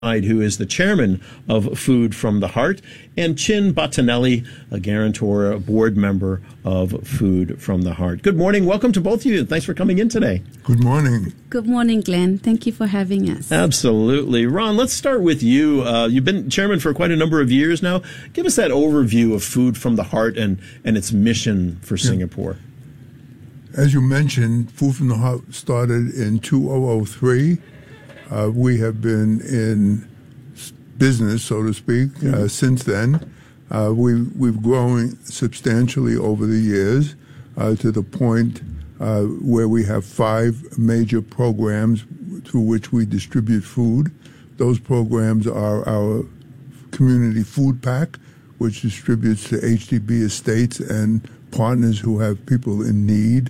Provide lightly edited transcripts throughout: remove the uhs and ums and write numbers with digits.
who is the chairman of Food from the Heart, and Chin Bottinelli, a guarantor, a board member of Food from the Heart. Good morning. Welcome to both of you. Thanks for coming in today. Good morning. Good morning, Glenn. Thank you for having us. Absolutely. Ron, let's start with you. You've been chairman for quite a number of years now. Give us that overview of Food from the Heart and its mission for Singapore. As you mentioned, Food from the Heart started in 2003. We have been in business, so to speak, since then. We've grown substantially over the years to the point where we have 5 major programs through which we distribute food. Those programs are our Community Food Pack, which distributes to HDB estates and partners who have people in need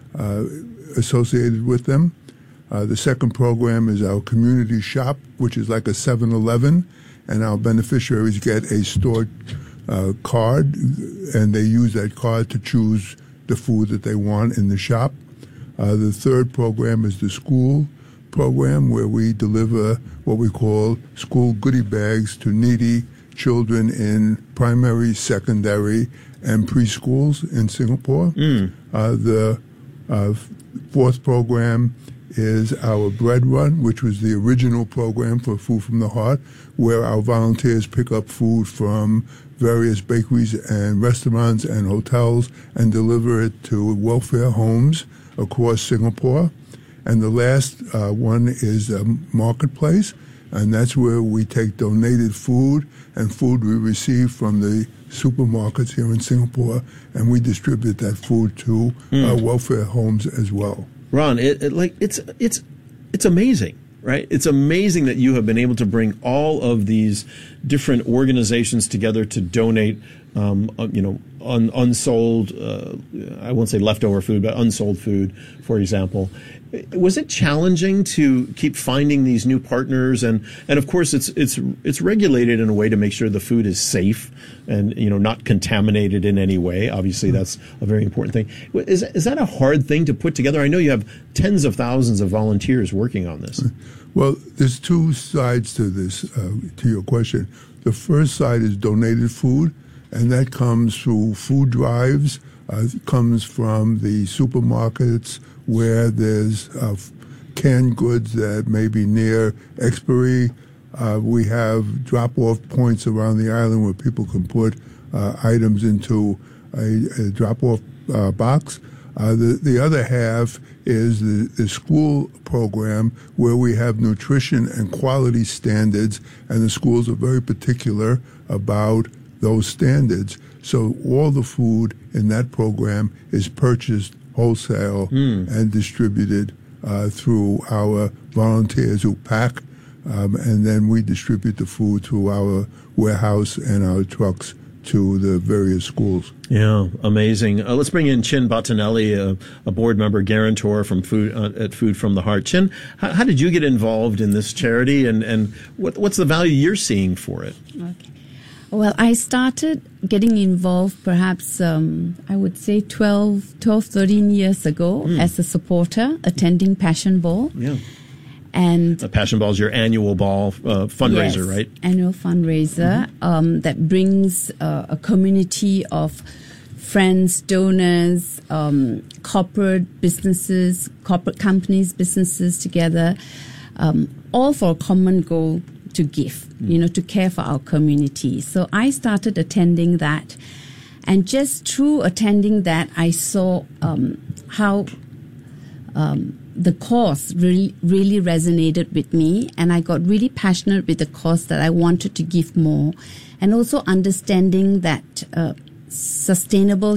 associated with them. The second program is our Community Shop, which is like a 7-Eleven, and our beneficiaries get a stored card, and they use that card to choose the food that they want in the shop. The third program is the school program, where we deliver what we call school goodie bags to needy children in primary, secondary, and preschools in Singapore. The fourth program is our bread run, which was the original program for Food from the Heart, where our volunteers pick up food from various bakeries and restaurants and hotels and deliver it to welfare homes across Singapore. And the last one is a marketplace, and that's where we take donated food and food we receive from the supermarkets here in Singapore, and we distribute that food to welfare homes as well. Ron, it's amazing, right? It's amazing that you have been able to bring all of these different organizations together to donate, unsold, I won't say leftover food, but unsold food, for example. Was it challenging to keep finding these new partners? And of course, it's regulated in a way to make sure the food is safe and, not contaminated in any way. Obviously, that's a very important thing. Is that a hard thing to put together? I know you have tens of thousands of volunteers working on this. Well, there's two sides to this, to your question. The first side is donated food, and that comes through food drives. It comes from the supermarkets where there's canned goods that may be near expiry. We have drop-off points around the island where people can put items into a drop-off box. The other half is the school program, where we have nutrition and quality standards, and the schools are very particular about those standards. So all the food in that program is purchased wholesale and distributed through our volunteers who pack, and then we distribute the food through our warehouse and our trucks to the various schools. Yeah, amazing. Let's bring in Chin Bottinelli, a board member, guarantor from at Food from the Heart. Chin, how did you get involved in this charity, and what's the value you're seeing for it? Okay. Well, I started getting involved perhaps, I would say 13 years ago as a supporter, attending Passion Ball. Yeah. And Passion Ball is your annual ball fundraiser, yes, right? Annual fundraiser that brings a community of friends, donors, corporate businesses, corporate companies, businesses together, all for a common goal to give, to care for our community. So I started attending that, and just through attending that, I saw how the cause really resonated with me, and I got really passionate with the cause that I wanted to give more, and also understanding that sustainable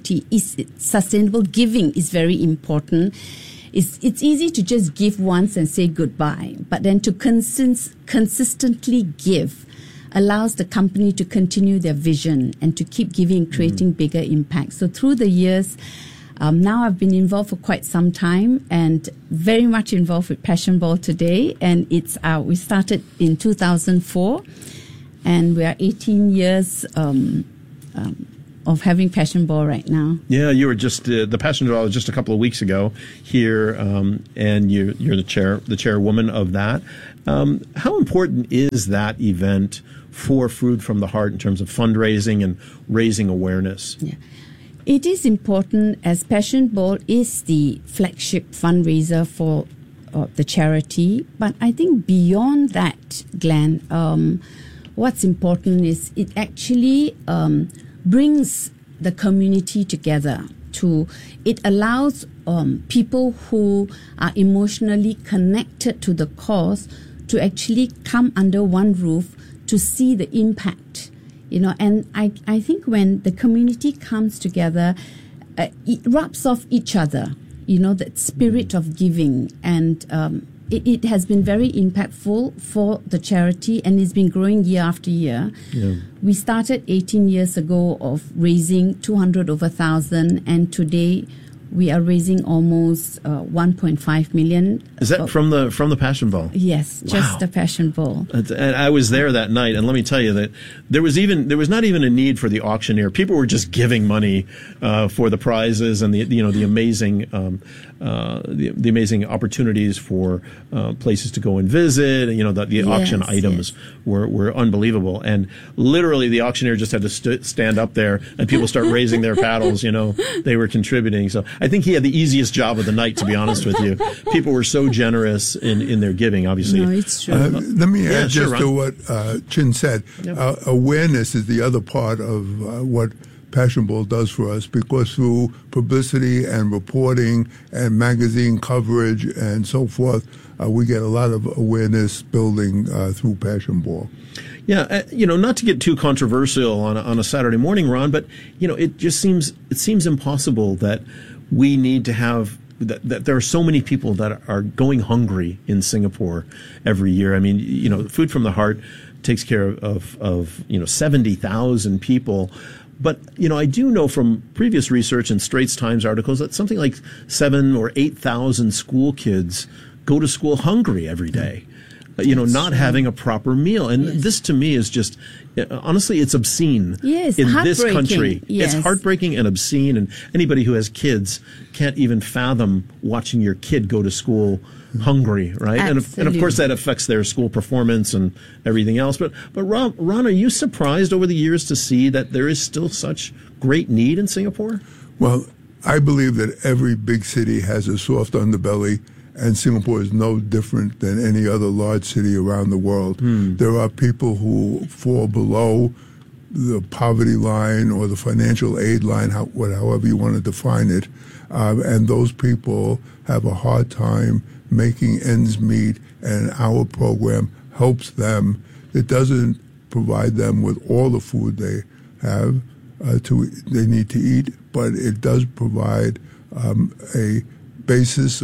giving is very important. It's easy to just give once and say goodbye, but then to consistently give allows the company to continue their vision and to keep giving, creating bigger impact. So through the years, now I've been involved for quite some time and very much involved with Passion Ball today. And we started in 2004, and we are 18 years of having Passion Ball right now. Yeah, you were just the Passion Ball just a couple of weeks ago here, and you're the chairwoman of that. How important is that event for Food from the Heart in terms of fundraising and raising awareness? Yeah. It is important, as Passion Ball is the flagship fundraiser for the charity. But I think beyond that, Glenn, what's important is it actually brings the community together. It allows people who are emotionally connected to the cause to actually come under one roof to see the impact. And I think when the community comes together, it rubs off each other, that spirit of giving. And it has been very impactful for the charity, and it's been growing year after year. Yeah. We started 18 years ago of raising 200 over 1,000, and today we are raising almost 1.5 million. Is that from the Passion Ball? Yes, just the Passion Ball. And I was there that night, and let me tell you that there was not even a need for the auctioneer. People were just giving money for the prizes and the amazing opportunities for places to go and visit. The auction items were unbelievable, and literally the auctioneer just had to stand up there, and people start raising their paddles. They were contributing. So I think he had the easiest job of the night, to be honest with you. People were so generous in their giving, obviously. No, it's true. Let me add to what Chin said. Yep. Awareness is the other part of what Passion Ball does for us, because through publicity and reporting and magazine coverage and so forth, we get a lot of awareness building through Passion Ball. Yeah, not to get too controversial on a Saturday morning, Ron, but it seems impossible that we need to have that there are so many people that are going hungry in Singapore every year. I mean, Food from the Heart takes care of 70,000 people. But, I do know from previous research and Straits Times articles that something like 7,000 or 8,000 school kids go to school hungry every day. Not having a proper meal. And this to me is just, honestly, it's obscene in this country. Yes. It's heartbreaking and obscene. And anybody who has kids can't even fathom watching your kid go to school hungry, right? And of course that affects their school performance and everything else. But Ron, are you surprised over the years to see that there is still such great need in Singapore? Well, I believe that every big city has a soft underbelly, and Singapore is no different than any other large city around the world. There are people who fall below the poverty line or the financial aid line, however you want to define it, and those people have a hard time making ends meet, and our program helps them. It doesn't provide them with all the food they have they need to eat, but it does provide a basis,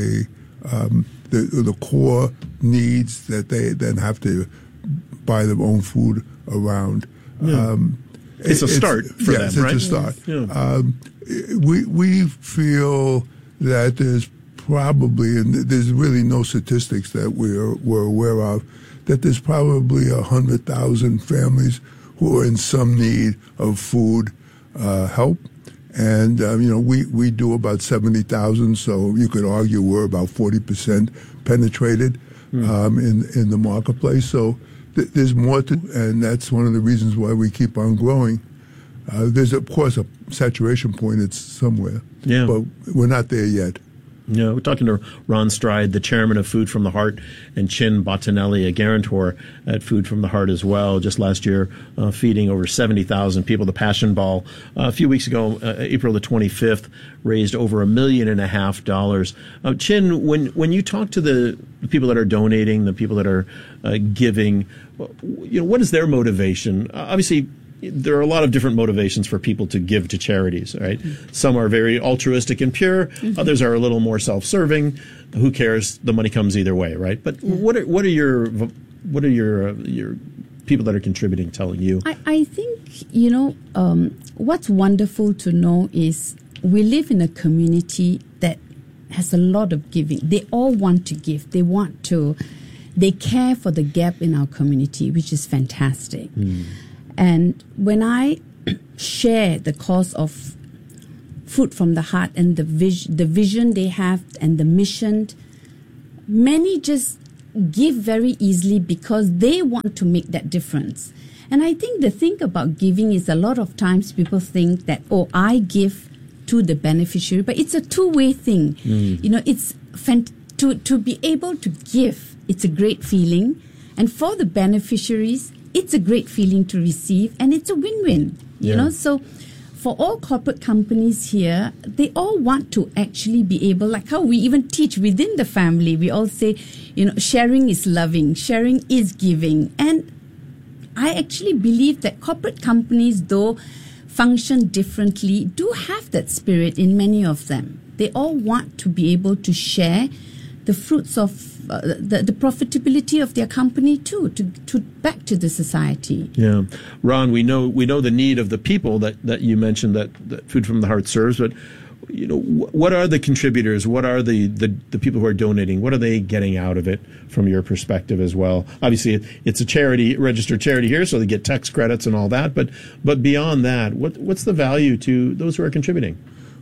the core needs that they then have to buy their own food around. It's a start for them, right? It's a start. Yeah. We feel that there's probably, and there's really no statistics that we're aware of, that there's probably 100,000 families who are in some need of food help. And, we do about 70,000, so you could argue we're about 40% penetrated in the marketplace. So there's more to, and that's one of the reasons why we keep on growing. There's, of course, a saturation point. It's somewhere, but we're not there yet. Yeah, we're talking to Ron Stride, the chairman of Food from the Heart, and Chin Bottinelli, a guarantor at Food from the Heart as well. Just last year, feeding over 70,000 people. The Passion Ball, a few weeks ago, April the 25th, raised over $1.5 million. Chin, when you talk to the people that are donating, the people that are giving, what is their motivation? Obviously, there are a lot of different motivations for people to give to charities, right? Some are very altruistic and pure. Others are a little more self-serving. Who cares? The money comes either way, right? But what are your people that are contributing telling you? I think, what's wonderful to know is we live in a community that has a lot of giving. They all want to give. They care for the gap in our community, which is fantastic. And when I share the cause of Food from the Heart and the vision they have and the mission. Many just give very easily because they want to make that difference. And I think the thing about giving is a lot of times people think that, oh, I give to the beneficiary, but it's a two-way thing. You know, it's to be able to give, it's a great feeling. And for the beneficiaries, it's a great feeling to receive, and it's a win-win. You know, so for all corporate companies here, they all want to actually be able, like how we even teach within the family, we all say, you know, sharing is loving, sharing is giving. And I actually believe that corporate companies, though function differently, do have that spirit in many of them. They all want to be able to share the fruits of the profitability of their company too, to back to the society. Yeah, Ron, we know the need of the people that you mentioned that Food from the Heart serves, but you know, what are the contributors? What are the people who are donating? What are they getting out of it from your perspective as well? Obviously, it's a charity, registered charity here, so they get tax credits and all that. But beyond that, what's the value to those who are contributing?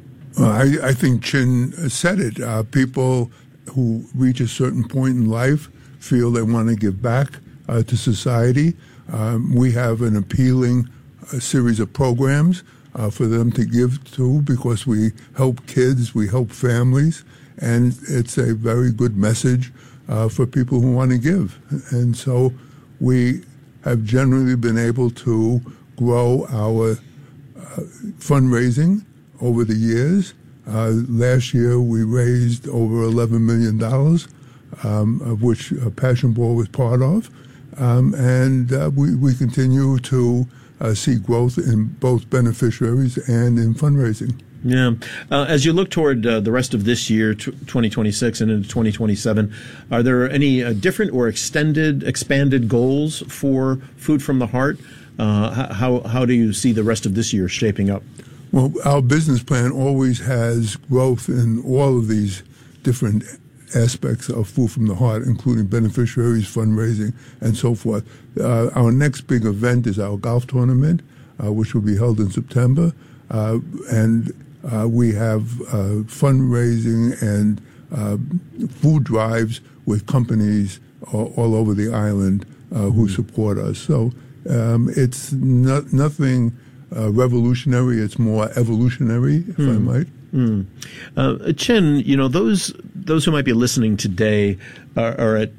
I think Chin said it. People who reach a certain point in life feel they want to give back to society. We have an appealing series of programs for them to give to because we help kids, we help families, and it's a very good message for people who want to give. And so we have generally been able to grow our fundraising over the years. Last year, we raised over $11 million, of which Passion Ball was part of. And we continue to see growth in both beneficiaries and in fundraising. Yeah. As you look toward the rest of this year, 2026 and into 2027, are there any different or expanded goals for Food from the Heart? How do you see the rest of this year shaping up? Well, our business plan always has growth in all of these different aspects of Food from the Heart, including beneficiaries, fundraising, and so forth. Our next big event is our golf tournament, which will be held in September. And we have fundraising and food drives with companies all over the island who support us. So it's nothing revolutionary. It's more evolutionary, if I might. Chin, you know, those who might be listening today are at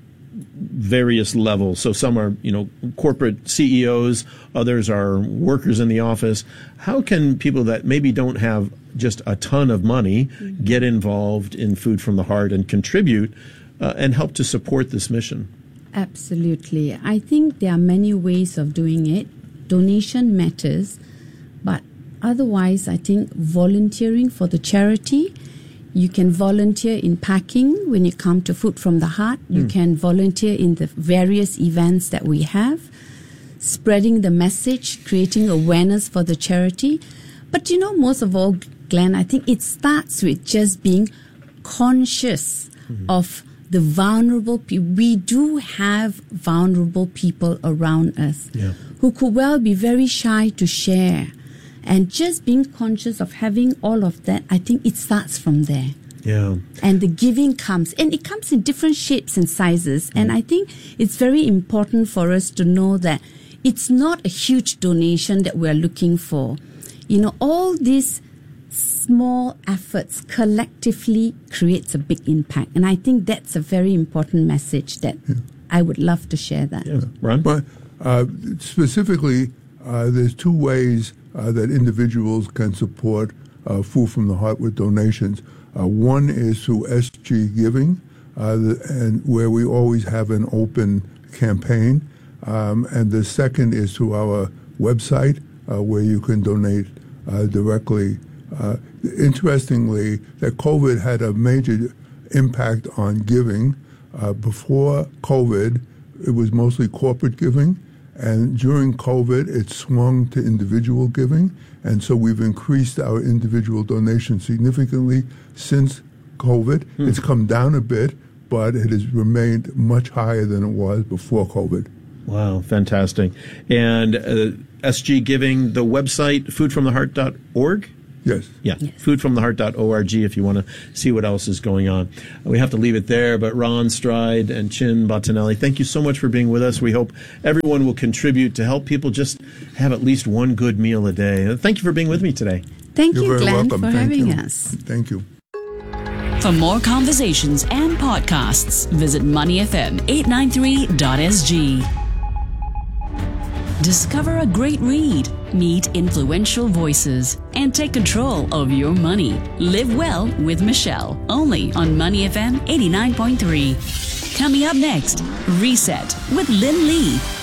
various levels. So some are, you know, corporate CEOs, others are workers in the office. How can people that maybe don't have just a ton of money get involved in Food from the Heart and contribute and help to support this mission? Absolutely. I think there are many ways of doing it. Donation matters, but otherwise, I think volunteering for the charity. You can volunteer in packing when you come to Food from the Heart. You can volunteer in the various events that we have, spreading the message, creating awareness for the charity. But you know, most of all, Glenn, I think it starts with just being conscious of the vulnerable people. We do have vulnerable people around us who could well be very shy to share. And just being conscious of having all of that, I think it starts from there. Yeah. And the giving comes, and it comes in different shapes and sizes. And I think it's very important for us to know that it's not a huge donation that we're looking for. You know, all these small efforts collectively creates a big impact. And I think that's a very important message that I would love to share that. Yeah. Ron? But specifically, there's two ways that individuals can support Food from the Heart with donations. One is through SG Giving, and where we always have an open campaign. And the second is through our website, where you can donate directly. Interestingly, that COVID had a major impact on giving. Before COVID, it was mostly corporate giving. And during COVID, it swung to individual giving. And so we've increased our individual donations significantly since COVID. It's come down a bit, but it has remained much higher than it was before COVID. Wow, fantastic. And SG Giving, the website, foodfromtheheart.org? Yes. Yeah, foodfromtheheart.org if you want to see what else is going on. We have to leave it there, but Ron Stride and Chin Bottinelli, thank you so much for being with us. We hope everyone will contribute to help people just have at least one good meal a day. Thank you for being with me today. Thank You're you, very Glenn, welcome. for Thank having you. us. Thank you. For more conversations and podcasts, visit moneyfm893.sg. Discover a great read, meet influential voices, and take control of your money. Live well with Michelle, only on Money FM 89.3. Coming up next, Reset with Lynn Lee.